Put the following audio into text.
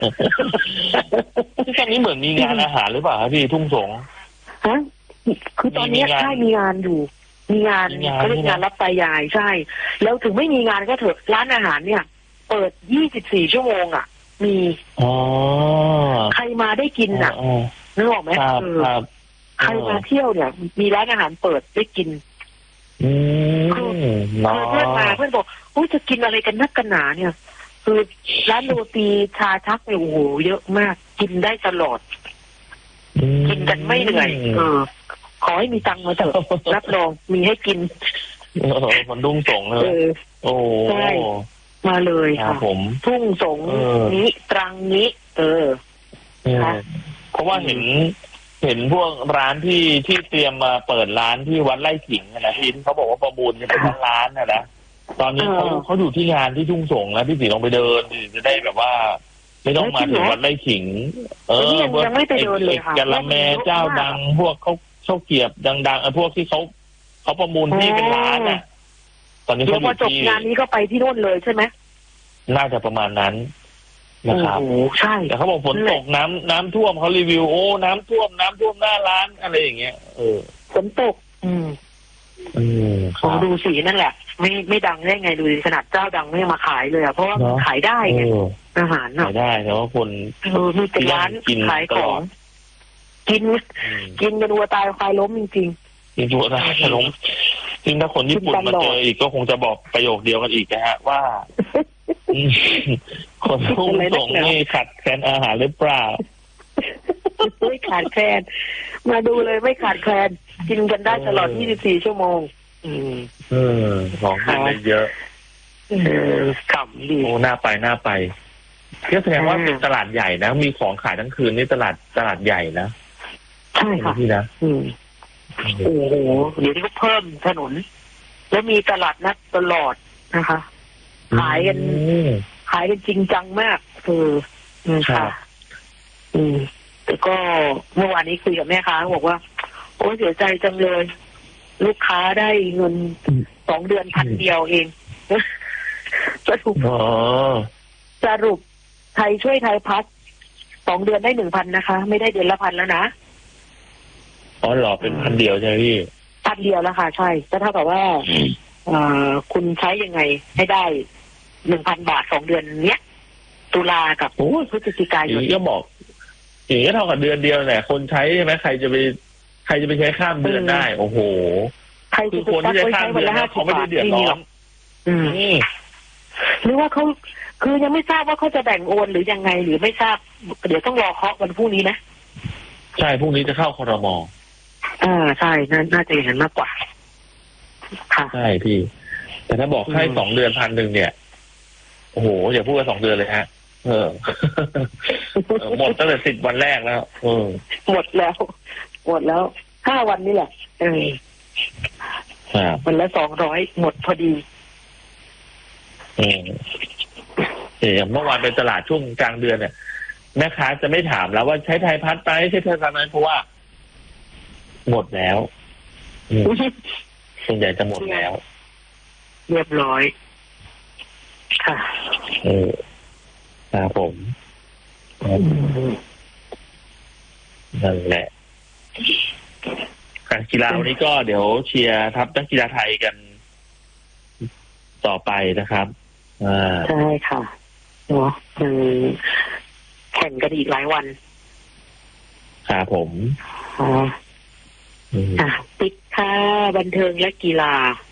ที่ตอนนี้เหมือนมีงานอาหารหรือเปล่าครับพี่ทุ่งสงฮะคือตอนนี้ใช่มีงานอยู่มีงานเขาเรียกงานรับตายายใช่แล้วถึงไม่มีงานก็เถอะร้านอาหารเนี่ยเปิด24 ชั่วโมงอ่ะมีใครมาได้กินอ่ะนึกออกไหมใครมาเที่ยวเนี่ยมีร้านอาหารเปิดได้กินเพื่อนมาเพื่อนบอกจะกินอะไรกันนักกันหนาเนี่ยคือร้านโรตีชาชักเนี่ยโอ้โหเยอะมากกินได้ตลอดกินกันไม่เหนื่อยขอให้มีตังค์มาเถอะรับรองมีให้กินคนทุ่งสงเลยโอ้ใช่มาเลยค่ะผมทุ่งสงนี้ตรังนี้เพราะว่าเห็นพวกร้านที่เตรียมมาเปิดร้านที่วัดไร่ขิงนะพี่เขาบอกว่าประมูลจะเป็นร้านนะตอนนี้เขาอยู่ที่งานที่ทุ่งสงแล้วพี่สีลองไปเดินจะได้แบบว่าไม่ต้องมาถึงวัดไร่ขิงยังไม่ไปเดินเลยค่ะกะละแมเจ้าดังพวกเขาเกียบดังๆพวกที่เขาประมูลที่เป็นร้านน่ะตอนนี้เขาอยู่ที่จบงานนี้ก็ไปที่โน่นเลยใช่ไหมน่าจะประมาณนั้นนะครับใช่แต่เขาบอกฝนตกน้ำท่วมเขารีวิวน้ำท่วมหน้าร้านอะไรอย่างเงี้ยฝนตกดูสีนั่นแหละไม่ดังได้ไงดูขนาดเจ้าดังไม่มาขายเลยเพราะว่ามันขายได้ไงอาหารขายได้แต่ว่าคนมีแต่ร้านขายของกินกันวัวตายควายล้มจริงๆกินวัวตายควายล้มจริงถ้าคนญี่ปุ่นมาเจออีกก็คงจะบอกประโยคเดียวกันอีกนะฮะว่าคนทุ่งสงนี่ขาดแคลนอาหารหรือเปล่าไม่ขาดแคลนมาดูเลยไม่ขาดแคลนกินกันได้ตลอด24 ชั่วโมงของกินได้เยอะขำดีน่าไปก็แสดงว่าเป็นตลาดใหญ่นะมีของขายทั้งคืนนี่ตลาดใหญ่นะใช่ค่ะพี่นะโอ้โหเดี๋ยวนี้ก็เพิ่มถนนแล้วมีตลาดนัดตลอดนะคะขายกันจริงจังมากค่ะแต่ก็เมื่อวานนี้คุยกับแม่ค้าบอกว่าโอ้เสียใจจังเลยลูกค้าได้เงิน2 เดือน1,000 เดียวเองสรุปไทยช่วยไทยพัฒน์2 เดือนได้ 1,000 นะคะไม่ได้เดือนละ 1,000 แล้วนะหรอเป็น1,000 เดียวใช่ไหมพี่ 1,000 เดียวแล้วค่ะใช่ก็เท่ากับว่าคุณใช้ยังไงให้ได้ 1,000 บาท2 เดือนเนี้ยตุลากับพฤศจิกายนก็บอกอย่างก็เท่ากับเดือนเดียวแหละคนใช้ใช่ไหมใครจะไปใช้ข้ามเดือนได้โอ้โหคือคนที่จะข้ามเดือนเขาไม่ได้เดือดร้อนหรือว่าเขาคือยังไม่ทราบว่าเขาจะแบ่งโอนหรือยังไงหรือไม่ทราบเดี๋ยวต้องรอเคาะวันพรุ่งนี้นะใช่พรุ่งนี้จะเข้าครม. ใช่น่าจะอย่างนั้นมากกว่าค่ะใช่พี่แต่ถ้าบอกให้2 เดือน 1,000 เนี่ยโอ้โหอย่าพูดว่า2 เดือนเลยฮะหมดตั้งแต่10 วันแรกแล้วหมดแล้ว5 วันนี่แหละวันละ200หมดพอดีเมื่อวานเป็นตลาดช่วงกลางเดือนเนี่ยแม่ค้าจะไม่ถามแล้วว่าใช้ไทยพัฒน์ไหมใช้ไทยพัฒน์ไหมเพราะว่าหมดแล้วส่วนใหญ่จะหมดแล้วเรียบร้อยค่ะครับผมนั่นแหละการกีฬาวันนี้ก็เดี๋ยวเชียร์ทัพนักกีฬาไทยกันต่อไปนะครับใช่ค่ะเนาะแข่งกันอีกหลายวันครับผมติดค่ะบันเทิงและกีฬา